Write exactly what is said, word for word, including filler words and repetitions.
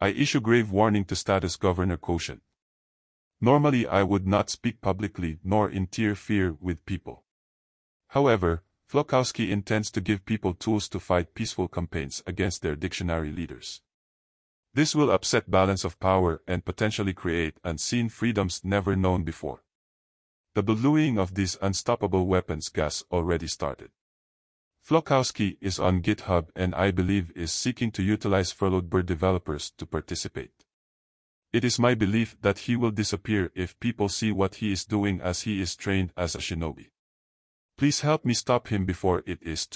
I issue grave warning to Status Governor Quotient. Normally I would not speak publicly nor interfere with people. However, Flokowski intends to give people tools to fight peaceful campaigns against their dictionary leaders. This will upset balance of power and potentially create unseen freedoms never known before. The ballooning of these unstoppable weapons gas already started. Flokowski is on GitHub and I believe is seeking to utilize furloughed bird developers to participate. It is my belief that he will disappear if people see what he is doing, as he is trained as a shinobi. Please help me stop him before it is too